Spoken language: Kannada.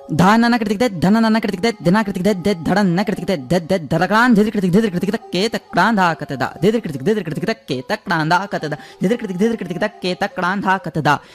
ಧಾನನ ಕೃತಿಗೆ ಧನನ ಕೃತಿಗೆ ದಿನ ಕೃತಿಗೆ ಧಡನ್ನ ಕೃತಿಗೆ ಧರಕ್ರಾನ್ ಧಿದ್ರ ಕೃತಿಗೆ ಕೇತ ಕ್ರಾಂಧ ಹಾಕತದ ಧಿದ್ರ ಕೃತಿಗೆ ಕೇತ ಕ್ರಾಂಧ ಹಾಕತದ ಧಿದ್ರ ಕೃತಿಗೆ ಕೇತ ಕ್ರಾಂಧ ಹಾಕತದ